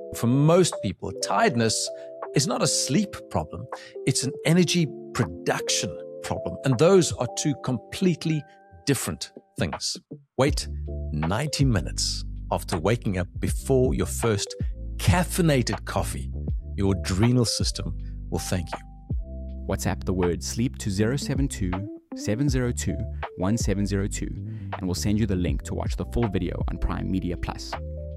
For most people, tiredness is not a sleep problem, it's an energy production problem. And those are two completely different things. Wait 90 minutes after waking up before your first caffeinated coffee. Your adrenal system will thank you. WhatsApp the word sleep to 072 702 1702 and we'll send you the link to watch the full video on Prime Media Plus.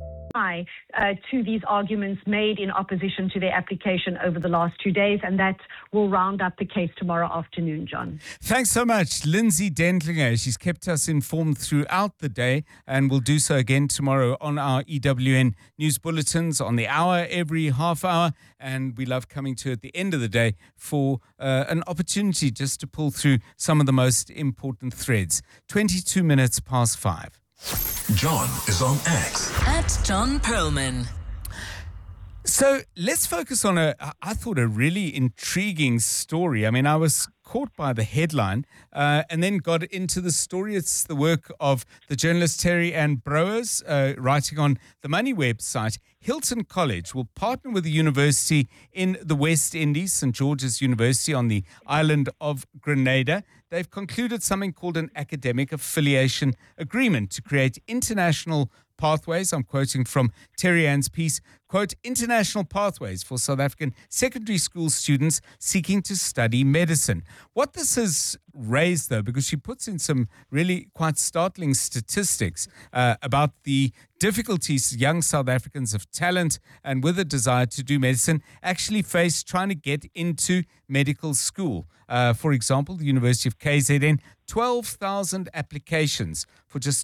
To these arguments made in opposition to their application over the last 2 days, and that will round up the case tomorrow afternoon, John. Thanks so much, Lindsay Dentlinger. She's kept us informed throughout the day and will do so again tomorrow on our EWN news bulletins on the hour, every half hour, and we love coming to at the end of the day for an opportunity just to pull through some of the most important threads. 22 minutes past 5. John is on X at John Perlman. So let's focus on I thought, a really intriguing story. I mean, I was caught by the headline and then got into the story. It's the work of the journalist Terry-Ann Brouwers, writing on the Money website. Hilton College will partner with a university in the West Indies, St. George's University on the island of Grenada. They've concluded something called an academic affiliation agreement to create international pathways. I'm quoting from Terry-Ann's piece, quote, international pathways for South African secondary school students seeking to study medicine. What this has raised, though, because she puts in some really quite startling statistics about the difficulties young South Africans of talent and with a desire to do medicine actually face trying to get into medical school. For example, the University of KZN, 12,000 applications for just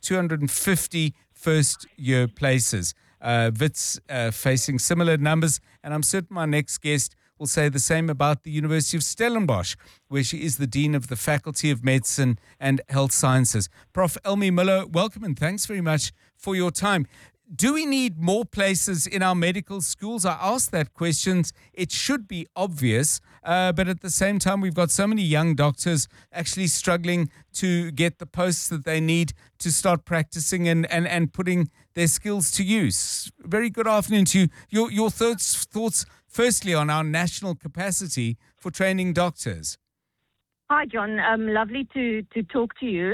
250 first-year places. Wits facing similar numbers, and I'm certain my next guest will say the same about the University of Stellenbosch, where she is the Dean of the Faculty of Medicine and Health Sciences. Prof. Elmi Miller, welcome and thanks very much for your time. Do we need more places in our medical schools? I asked that question. It should be obvious, but at the same time, we've got so many young doctors actually struggling to get the posts that they need to start practicing and putting their skills to use. Very good afternoon to you. Your thoughts, firstly, on our national capacity for training doctors. Hi, John. Lovely to talk to you.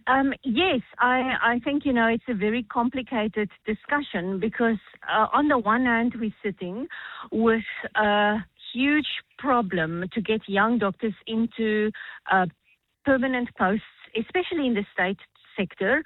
Yes, I think, it's a very complicated discussion because on the one hand, we're sitting with a huge problem to get young doctors into permanent posts, especially in the state sector.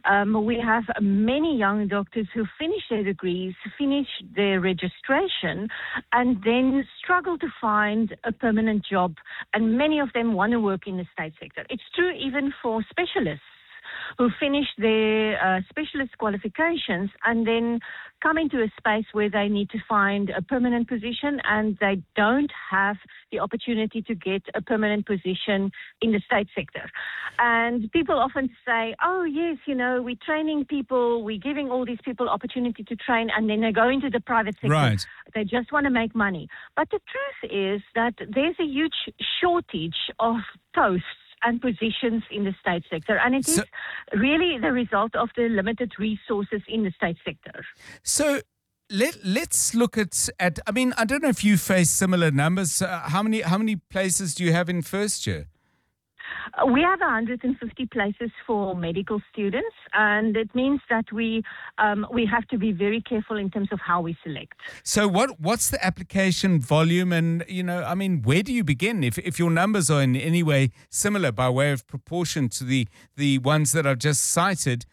We have many young doctors who finish their degrees, finish their registration, and then struggle to find a permanent job. And many of them want to work in the state sector. It's true even for specialists who finish their specialist qualifications and then come into a space where they need to find a permanent position and they don't have the opportunity to get a permanent position in the state sector. And people often say, oh, yes, we're training people, we're giving all these people opportunity to train, and then they go into the private sector. Right. They just want to make money. But the truth is that there's a huge shortage of posts and positions in the state sector. And it is really the result of the limited resources in the state sector. So let's look at I mean, I don't know if you face similar numbers. How many places do you have in first year? We have 150 places for medical students, and it means that we have to be very careful in terms of how we select. So what's the application volume? And, I mean, where do you begin? If your numbers are in any way similar by way of proportion to the ones that I've just cited,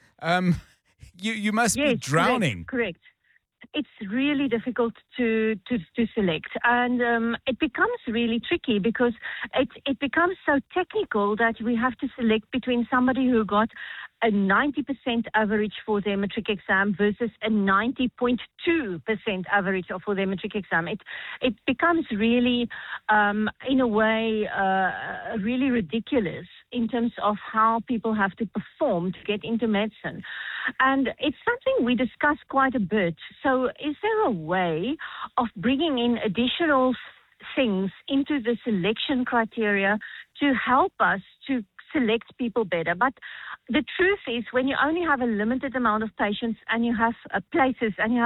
you must be drowning. Correct. It's really difficult to select, and it becomes really tricky because it becomes so technical that we have to select between somebody who got a 90% average for their matric exam versus a 90.2% average for their matric exam. It becomes really, in a way, really ridiculous in terms of how people have to perform to get into medicine. And it's something we discuss quite a bit. So is there a way of bringing in additional things into the selection criteria to help us to select people better? But the truth is, when you only have a limited amount of patients and you have places and you have